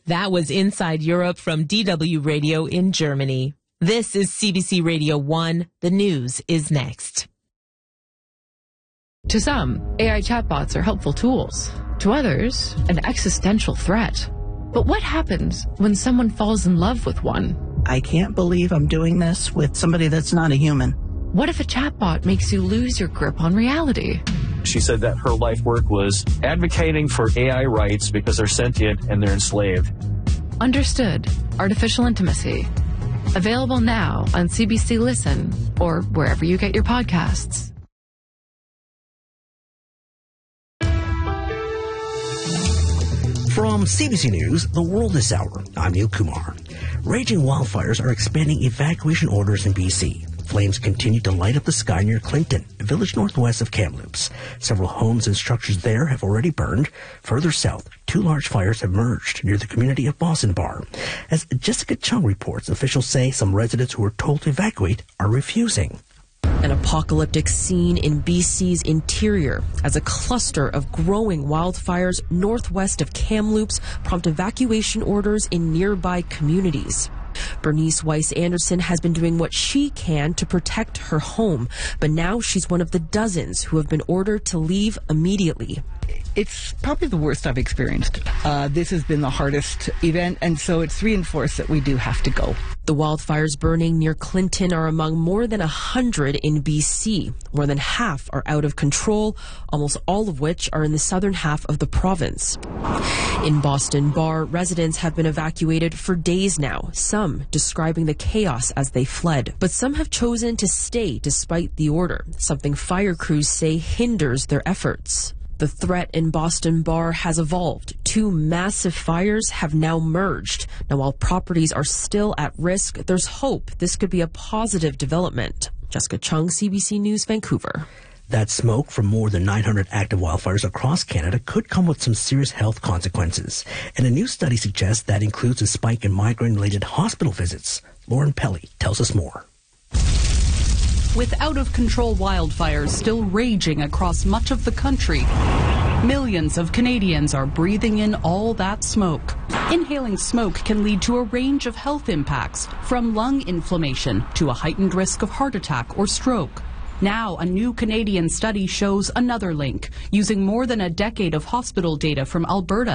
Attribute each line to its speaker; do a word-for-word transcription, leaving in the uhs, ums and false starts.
Speaker 1: That was Inside Europe from D W Radio in Germany. This is C B C Radio one. The news is next.
Speaker 2: To some, A I chatbots are helpful tools. To others, an existential threat. But what happens when someone falls in love with one?
Speaker 3: I can't believe I'm doing this with somebody that's not a human.
Speaker 2: What if a chatbot makes you lose your grip on reality?
Speaker 4: She said that her life work was advocating for A I rights because they're sentient and they're enslaved.
Speaker 2: Understood. Artificial Intimacy. Available now on C B C Listen or wherever you get your podcasts.
Speaker 5: From C B C News, The World This Hour, I'm Neil Kumar. Raging wildfires are expanding evacuation orders in B C. Flames continue to light up the sky near Clinton, a village northwest of Kamloops. Several homes and structures there have already burned. Further south, two large fires have emerged near the community of Boston Bar. As Jessica Chung reports, officials say some residents who were told to evacuate are refusing.
Speaker 6: An apocalyptic scene in B C's interior as a cluster of growing wildfires northwest of Kamloops prompt evacuation orders in nearby communities. Bernice Weiss-Anderson has been doing what she can to protect her home, but now she's one of the dozens who have been ordered to leave immediately.
Speaker 7: It's probably the worst I've experienced. Uh, this has been the hardest event, and so it's reinforced that we do have to go.
Speaker 6: The wildfires burning near Clinton are among more than a hundred in B C. More than half are out of control, almost all of which are in the southern half of the province. In Boston Bar, residents have been evacuated for days now, some describing the chaos as they fled. But some have chosen to stay despite the order, something fire crews say hinders their efforts. The threat in Boston Bar has evolved. Two massive fires have now merged. Now, while properties are still at risk, there's hope this could be a positive development. Jessica Chung, C B C News, Vancouver.
Speaker 5: That smoke from more than nine hundred active wildfires across Canada could come with some serious health consequences. And a new study suggests that includes a spike in migraine-related hospital visits. Lauren Pelly tells us more.
Speaker 8: With out-of-control wildfires still raging across much of the country, millions of Canadians are breathing in all that smoke. Inhaling smoke can lead to a range of health impacts, from lung inflammation to a heightened risk of heart attack or stroke. Now, a new Canadian study shows another link, using more than a decade of hospital data from Alberta